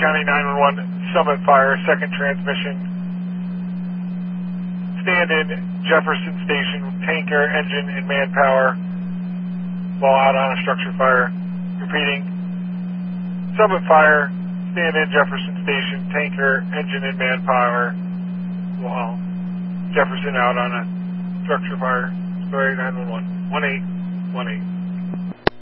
County 911, Summit Fire, second transmission. Stand in Jefferson Station, tanker, engine, and manpower while out on a structure fire. Repeating, Summit Fire, stand in Jefferson Station, tanker, engine, and manpower while Jefferson out on a structure fire. Story 911, 1818.